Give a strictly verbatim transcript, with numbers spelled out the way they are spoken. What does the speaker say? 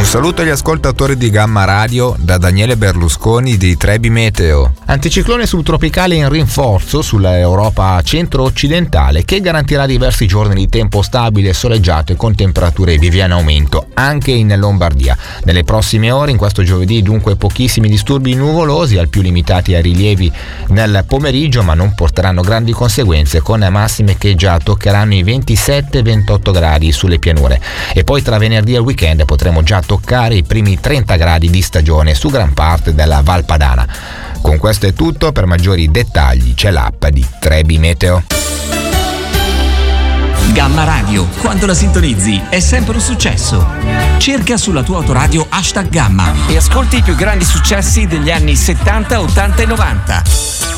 Un saluto agli ascoltatori di Gamma Radio da Daniele Berlusconi di Trebi Meteo. Anticiclone subtropicale in rinforzo sulla Europa centro-occidentale che garantirà diversi giorni di tempo stabile e soleggiato e con temperature di via in aumento anche in Lombardia. Nelle prossime ore, in questo giovedì, dunque pochissimi disturbi nuvolosi, al più limitati ai rilievi nel pomeriggio, ma non porteranno grandi conseguenze, con massime che già toccheranno i ventisette ventotto gradi sulle pianure. E poi tra venerdì e il weekend potremo già toccare i primi trenta gradi di stagione su gran parte della Val Padana. Con questo è tutto, per maggiori dettagli c'è l'app di Trebi Meteo. Gamma Radio, quando la sintonizzi è sempre un successo. Cerca sulla tua autoradio hashtag Gamma e ascolti i più grandi successi degli anni settanta, ottanta e novanta.